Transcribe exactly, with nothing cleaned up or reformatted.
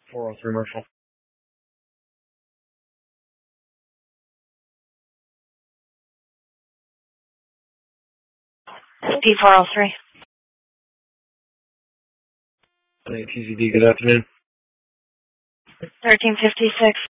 four oh three Marshall. D four oh three. T Z D, good afternoon. thirteen fifty-six.